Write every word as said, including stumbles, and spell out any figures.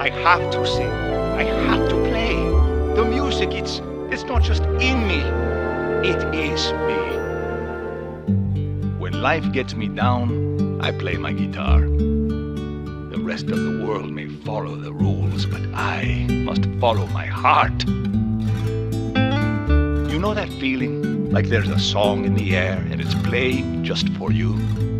I have to sing. I have to play. The music, it's, it's not just in me. It is me. When life gets me down, I play my guitar. The rest of the world may follow the rules, but I must follow my heart. You know that feeling? Like there's a song in the air and it's playing just for you?